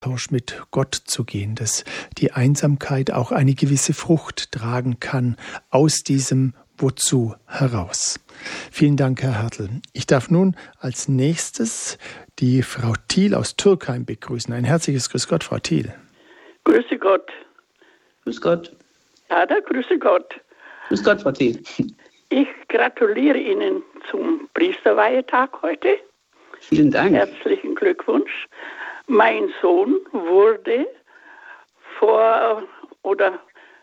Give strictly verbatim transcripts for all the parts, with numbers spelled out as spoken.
Austausch mit Gott zu gehen, dass die Einsamkeit auch eine gewisse Frucht tragen kann aus diesem Wozu heraus. Vielen Dank, Herr Hertel. Ich darf nun als nächstes die Frau Thiel aus Türkheim begrüßen. Ein herzliches Grüß Gott, Frau Thiel. Grüße Gott. Grüß Gott. Ja, da grüße Gott. Grüß Gott, Frau Thiel. Ich gratuliere Ihnen zum Priesterweihetag heute. Vielen Dank. Herzlichen Glückwunsch. Mein Sohn wurde vor oder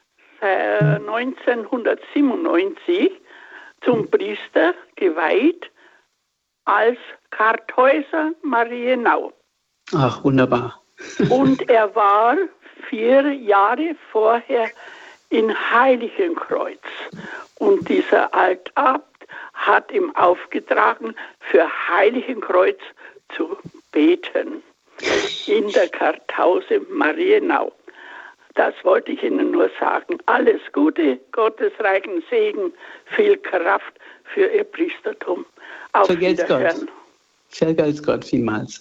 neunzehnhundertsiebenundneunzig zum Priester geweiht als Kartäuser Marienau. Ach, wunderbar. Und er war vier Jahre vorher in Heiligenkreuz. Und dieser Altabt hat ihm aufgetragen, für Heiligenkreuz zu beten. In der Kartause Marienau. Das wollte ich Ihnen nur sagen. Alles Gute, Gottes reichen Segen, viel Kraft für Ihr Priestertum. Auf Wiederhören. Vergelt's Gott vielmals.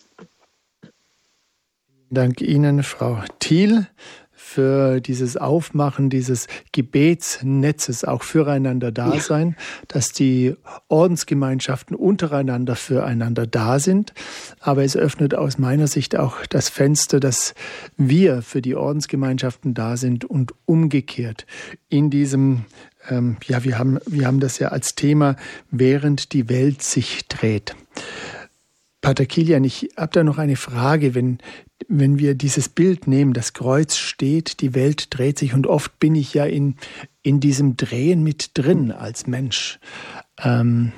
Dank Ihnen, Frau Thiel, für dieses Aufmachen dieses Gebetsnetzes, auch füreinander da sein, ja. Dass die Ordensgemeinschaften untereinander füreinander da sind. Aber es öffnet aus meiner Sicht auch das Fenster, dass wir für die Ordensgemeinschaften da sind und umgekehrt in diesem, ähm, ja, wir haben, wir haben das ja als Thema, während die Welt sich dreht. Pater Kilian, ich habe da noch eine Frage, wenn Wenn wir dieses Bild nehmen, das Kreuz steht, die Welt dreht sich und oft bin ich ja in, in diesem Drehen mit drin als Mensch. Ähm,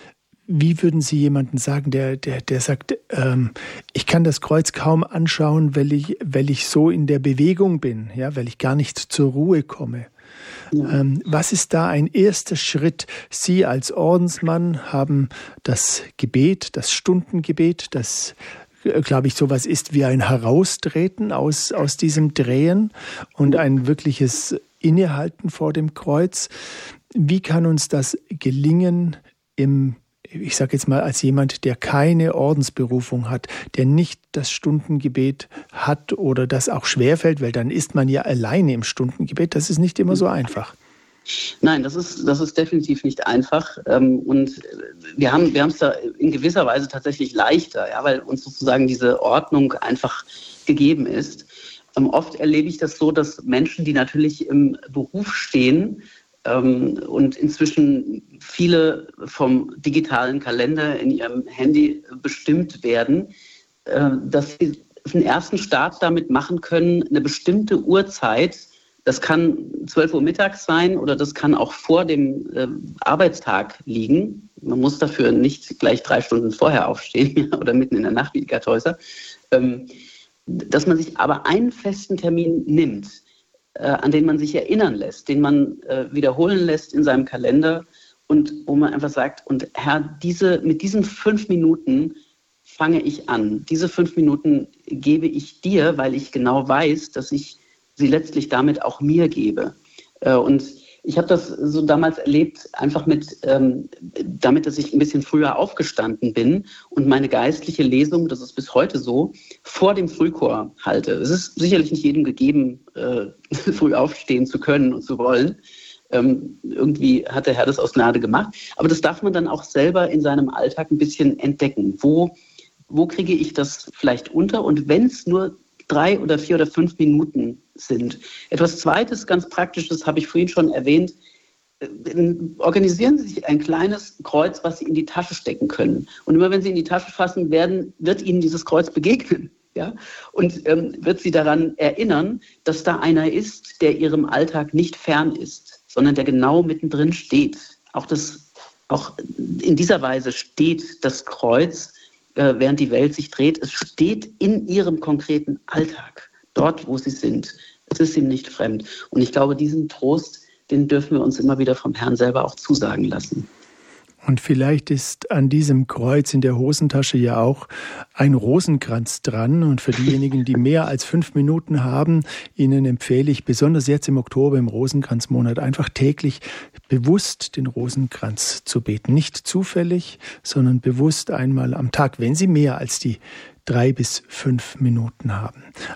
wie würden Sie jemanden sagen, der, der, der sagt, ähm, ich kann das Kreuz kaum anschauen, weil ich, weil ich so in der Bewegung bin, ja, weil ich gar nicht zur Ruhe komme? Ja. Ähm, was ist da ein erster Schritt? Sie als Ordensmann haben das Gebet, das Stundengebet, das glaube ich, sowas ist wie ein Heraustreten aus, aus diesem Drehen und ein wirkliches Innehalten vor dem Kreuz. Wie kann uns das gelingen, im, ich sage jetzt mal als jemand, der keine Ordensberufung hat, der nicht das Stundengebet hat oder das auch schwerfällt, weil dann ist man ja alleine im Stundengebet, das ist nicht immer so einfach. Nein, das ist, das ist definitiv nicht einfach. Und wir haben wir haben es da in gewisser Weise tatsächlich leichter, ja, weil uns sozusagen diese Ordnung einfach gegeben ist. Oft erlebe ich das so, dass Menschen, die natürlich im Beruf stehen und inzwischen viele vom digitalen Kalender in ihrem Handy bestimmt werden, dass sie einen ersten Start damit machen können, eine bestimmte Uhrzeit. Das kann zwölf Uhr mittags sein oder das kann auch vor dem äh, Arbeitstag liegen. Man muss dafür nicht gleich drei Stunden vorher aufstehen oder mitten in der Nacht wie die Kartäuser. Ähm, dass man sich aber einen festen Termin nimmt, äh, an den man sich erinnern lässt, den man äh, wiederholen lässt in seinem Kalender und wo man einfach sagt, und Herr, diese, mit diesen fünf Minuten fange ich an. Diese fünf Minuten gebe ich dir, weil ich genau weiß, dass ich sie letztlich damit auch mir gebe. Und ich habe das so damals erlebt, einfach mit, ähm, damit, dass ich ein bisschen früher aufgestanden bin und meine geistliche Lesung, das ist bis heute so, vor dem Frühchor halte. Es ist sicherlich nicht jedem gegeben, äh, früh aufstehen zu können und zu wollen. Ähm, irgendwie hat der Herr das aus Gnade gemacht. Aber das darf man dann auch selber in seinem Alltag ein bisschen entdecken. Wo, wo kriege ich das vielleicht unter? Und wenn es nur drei oder vier oder fünf Minuten sind. Etwas Zweites, ganz Praktisches, habe ich vorhin schon erwähnt. Organisieren Sie sich ein kleines Kreuz, was Sie in die Tasche stecken können. Und immer wenn Sie in die Tasche fassen werden, wird Ihnen dieses Kreuz begegnen. Ja? Und ähm, wird Sie daran erinnern, dass da einer ist, der Ihrem Alltag nicht fern ist, sondern der genau mittendrin steht. Auch, das, auch in dieser Weise steht das Kreuz, während die Welt sich dreht. Es steht in ihrem konkreten Alltag, dort, wo sie sind. Es ist ihm nicht fremd. Und ich glaube, diesen Trost, den dürfen wir uns immer wieder vom Herrn selber auch zusagen lassen. Und vielleicht ist an diesem Kreuz in der Hosentasche ja auch ein Rosenkranz dran. Und für diejenigen, die mehr als fünf Minuten haben, ihnen empfehle ich, besonders jetzt im Oktober, im Rosenkranzmonat, einfach täglich bewusst den Rosenkranz zu beten. Nicht zufällig, sondern bewusst einmal am Tag, wenn Sie mehr als die drei bis fünf Minuten haben.